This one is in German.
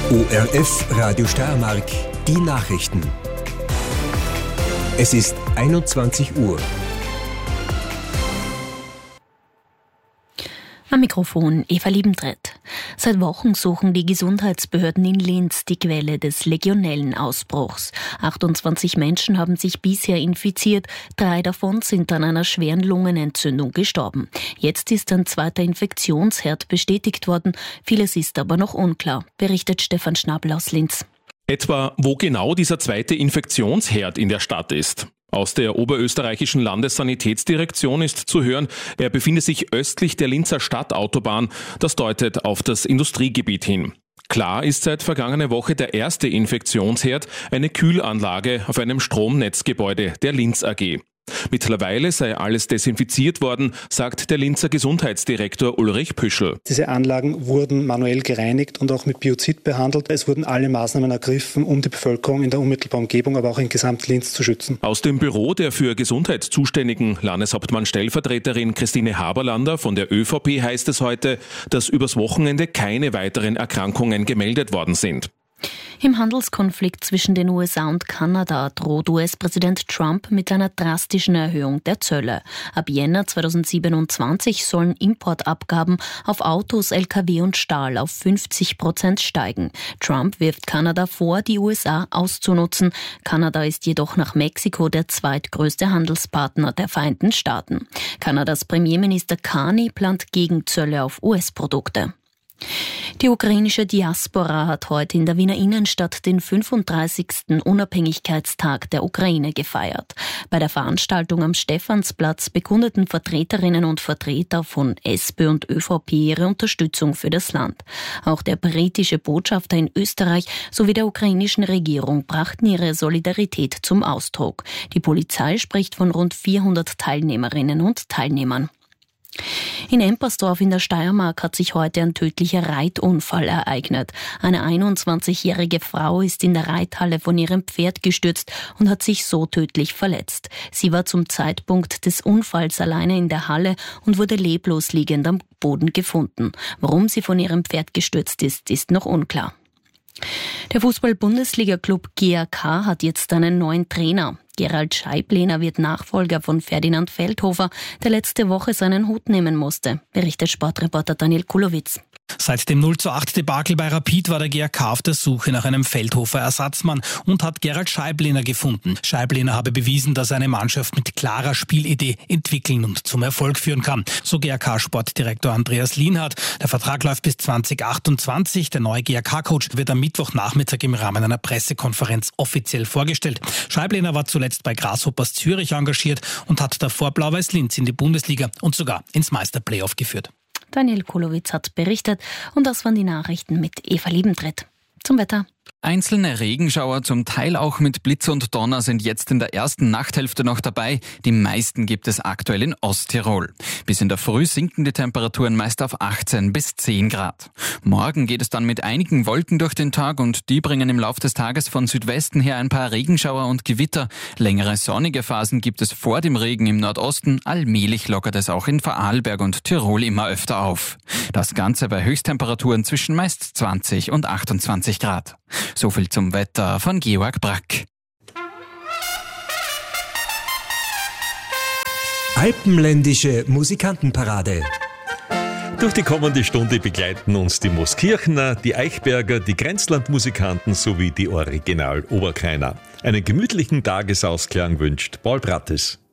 ORF Radio Steiermark, die Nachrichten. Es ist 21 Uhr. Am Mikrofon Eva Liebentritt. Seit Wochen suchen die Gesundheitsbehörden in Linz die Quelle des Legionellenausbruchs. 28 Menschen haben sich bisher infiziert, 3 davon sind an einer schweren Lungenentzündung gestorben. Jetzt ist ein zweiter Infektionsherd bestätigt worden, vieles ist aber noch unklar, berichtet Stefan Schnabel aus Linz. Etwa, wo genau dieser zweite Infektionsherd in der Stadt ist. Aus der oberösterreichischen Landessanitätsdirektion ist zu hören, er befindet sich östlich der Linzer Stadtautobahn. Das deutet auf das Industriegebiet hin. Klar ist seit vergangener Woche der erste Infektionsherd, eine Kühlanlage auf einem Stromnetzgebäude der Linz AG. Mittlerweile sei alles desinfiziert worden, sagt der Linzer Gesundheitsdirektor Ulrich Püschel. Diese Anlagen wurden manuell gereinigt und auch mit Biozid behandelt. Es wurden alle Maßnahmen ergriffen, um die Bevölkerung in der unmittelbaren Umgebung, aber auch in Gesamt-Linz zu schützen. Aus dem Büro der für Gesundheit zuständigen Landeshauptmann-Stellvertreterin Christine Haberlander von der ÖVP heißt es heute, dass übers Wochenende keine weiteren Erkrankungen gemeldet worden sind. Im Handelskonflikt zwischen den USA und Kanada droht US-Präsident Trump mit einer drastischen Erhöhung der Zölle. Ab Jänner 2027 sollen Importabgaben auf Autos, Lkw und Stahl auf 50% steigen. Trump wirft Kanada vor, die USA auszunutzen. Kanada ist jedoch nach Mexiko der zweitgrößte Handelspartner der Vereinigten Staaten. Kanadas Premierminister Carney plant Gegenzölle auf US-Produkte. Die ukrainische Diaspora hat heute in der Wiener Innenstadt den 35. Unabhängigkeitstag der Ukraine gefeiert. Bei der Veranstaltung am Stephansplatz bekundeten Vertreterinnen und Vertreter von SPÖ und ÖVP ihre Unterstützung für das Land. Auch der britische Botschafter in Österreich sowie der ukrainischen Regierung brachten ihre Solidarität zum Ausdruck. Die Polizei spricht von rund 400 Teilnehmerinnen und Teilnehmern. In Empersdorf in der Steiermark hat sich heute ein tödlicher Reitunfall ereignet. Eine 21-jährige Frau ist in der Reithalle von ihrem Pferd gestürzt und hat sich so tödlich verletzt. Sie war zum Zeitpunkt des Unfalls alleine in der Halle und wurde leblos liegend am Boden gefunden. Warum sie von ihrem Pferd gestürzt ist, ist noch unklar. Der Fußball-Bundesliga-Club GAK hat jetzt einen neuen Trainer. Gerald Scheiblehner wird Nachfolger von Ferdinand Feldhofer, der letzte Woche seinen Hut nehmen musste, berichtet Sportreporter Daniel Kulowitz. Seit dem 0:8 bei Rapid war der GAK auf der Suche nach einem Feldhofer-Ersatzmann und hat Gerald Scheiblehner gefunden. Scheiblehner habe bewiesen, dass er eine Mannschaft mit klarer Spielidee entwickeln und zum Erfolg führen kann. So GAK-Sportdirektor Andreas Lienhardt. Der Vertrag läuft bis 2028. Der neue GAK-Coach wird am Mittwochnachmittag im Rahmen einer Pressekonferenz offiziell vorgestellt. Scheiblehner war zuletzt bei Grasshoppers Zürich engagiert und hat davor Blau-Weiß Linz in die Bundesliga und sogar ins Meisterplayoff geführt. Daniel Kulowitz hat berichtet und das waren die Nachrichten mit Eva Liebentritt. Zum Wetter. Einzelne Regenschauer, zum Teil auch mit Blitz und Donner, sind jetzt in der ersten Nachthälfte noch dabei. Die meisten gibt es aktuell in Osttirol. Bis in der Früh sinken die Temperaturen meist auf 18 bis 10 Grad. Morgen geht es dann mit einigen Wolken durch den Tag und die bringen im Laufe des Tages von Südwesten her ein paar Regenschauer und Gewitter. Längere sonnige Phasen gibt es vor dem Regen im Nordosten. Allmählich lockert es auch in Vorarlberg und Tirol immer öfter auf. Das Ganze bei Höchsttemperaturen zwischen meist 20 und 28 Grad. So viel zum Wetter von Georg Brack. Alpenländische Musikantenparade. Durch die kommende Stunde begleiten uns die Mooskirchener, die Eichberger, die Grenzlandmusikanten sowie die Original Oberkleiner. Einen gemütlichen Tagesausklang wünscht Paul Brattes.